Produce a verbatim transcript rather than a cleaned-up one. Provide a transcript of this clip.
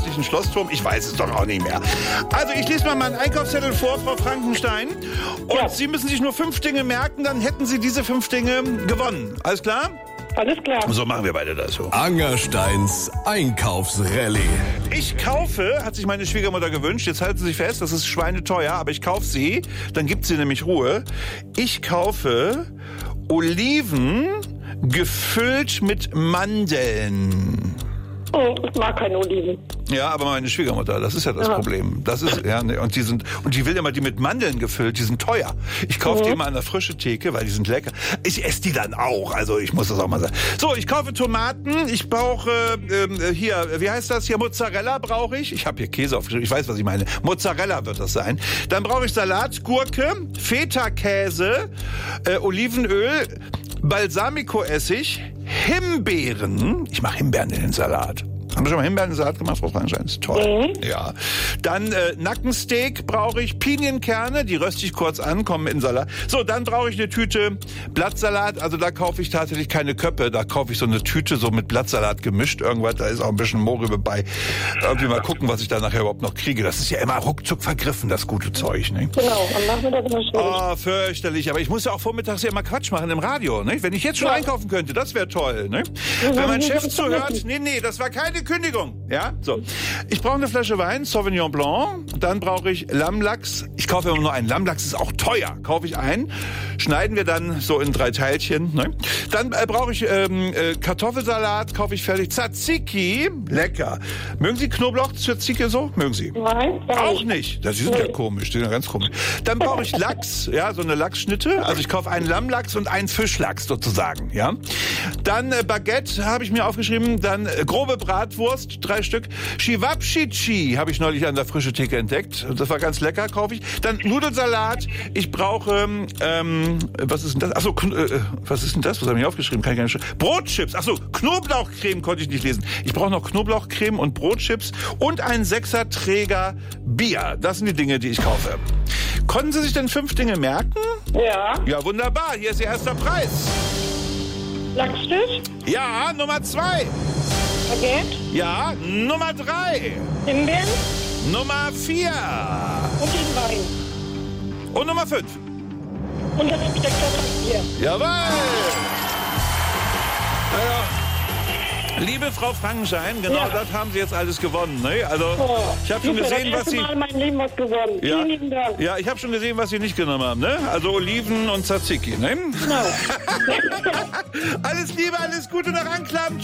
künstlichen Schlossturm? Ich weiß es doch auch nicht mehr. Also ich lese mal meinen Einkaufszettel vor, Frau Frankenstein. Und Ja. Sie müssen sich nur fünf Dinge merken, dann hätten Sie diese fünf Dinge gewonnen. Alles klar? Alles klar. So machen wir beide das so. Angersteins Einkaufsrallye. Ich kaufe, hat sich meine Schwiegermutter gewünscht, jetzt halten Sie sich fest, das ist schweineteuer, aber ich kaufe sie, dann gibt sie nämlich Ruhe. Ich kaufe Oliven gefüllt mit Mandeln. Oh, ich mag keine Oliven. Ja, aber meine Schwiegermutter, das ist ja das Ja. Problem. Das ist, ja, ne, und die sind, und die will immer die mit Mandeln gefüllt, die sind teuer. Ich kaufe Mhm. die immer an der frischen Theke, weil die sind lecker. Ich esse die dann auch, also ich muss das auch mal sagen. So, ich kaufe Tomaten, ich brauche, ähm, hier, wie heißt das hier, Mozzarella brauche ich. Ich habe hier Käse aufgeschrieben, ich weiß, was ich meine. Mozzarella wird das sein. Dann brauche ich Salat, Gurke, Feta-Käse, äh, Olivenöl, Balsamico-Essig, Himbeeren. Ich mache Himbeeren in den Salat. Haben wir schon mal Himbeeren in den Salat gemacht, Frau Frankenstein? Ist toll. Mhm. Ja. Dann äh, Nackensteak brauche ich, Pinienkerne, die röste ich kurz an, kommen in den Salat. So, dann brauche ich eine Tüte Blattsalat. Also da kaufe ich tatsächlich keine Köppe, da kaufe ich so eine Tüte so mit Blattsalat gemischt. Irgendwas, da ist auch ein bisschen Mohrrübe bei. Irgendwie mal gucken, was ich da nachher überhaupt noch kriege. Das ist ja immer ruckzuck vergriffen, das gute Zeug, ne? Genau, am Nachmittag immer schwierig. Oh, fürchterlich. Aber ich muss ja auch vormittags ja immer Quatsch machen im Radio, ne? Wenn ich jetzt schon Ja. einkaufen könnte, das wäre toll, ne? Ja, Wenn mein wir Chef sollen zuhört, vergessen. nee, nee, das war keine Kündigung, ja? So. Ich brauche eine Flasche Wein, Sauvignon Blanc. Dann brauche ich Lammlachs. Ich kaufe immer nur einen. Lammlachs ist auch teuer. Kaufe ich einen. Schneiden wir dann so in drei Teilchen, ne? Dann äh, brauche ich ähm, äh, Kartoffelsalat, kaufe ich fertig. Tzatziki, lecker. Mögen Sie Knoblauch, Tzatziki so? Mögen Sie? Nein, gar Auch nicht. nicht. Das ist ja komisch. Das ist ja ganz komisch. Dann brauche ich Lachs, ja, so eine Lachsschnitte. Also ich kaufe einen Lammlachs und einen Fischlachs sozusagen, ja. Dann äh, Baguette habe ich mir aufgeschrieben. Dann äh, grobe Bratwurst, drei Stück. Chivapchichi habe ich neulich an der frischen Theke entdeckt. Das war ganz lecker, kaufe ich. Dann Nudelsalat. Ich brauche, ähm, was ist denn das? Achso, äh, was ist denn das? Was habe ich aufgeschrieben? Kann ich gar nicht schreiben. Brotchips. Achso, Knoblauchcreme konnte ich nicht lesen. Ich brauche noch Knoblauchcreme und Brotchips und einen Sechserträger Bier. Das sind die Dinge, die ich kaufe. Konnten Sie sich denn fünf Dinge merken? Ja, Ja, wunderbar. Hier ist Ihr erster Preis. Lachsfisch, Ja, Nummer zwei. Baguette, Ja, Nummer drei. Himbeeren Nummer vier. und den Wein. Und Nummer fünf. Und das Steckpapier. Jawohl. Naja. Liebe Frau Frankenstein, genau Ja. das haben Sie jetzt alles gewonnen. Ne? Also Oh, ich habe schon super, gesehen, das was erste Sie... Mal in meinem Leben was gewonnen. Ja, Vielen lieben Dank. ja, ich habe schon gesehen, was Sie nicht genommen haben. Ne? Also Oliven und Tzatziki. Ne? Genau. Alles Liebe, alles Gute nach Anklam.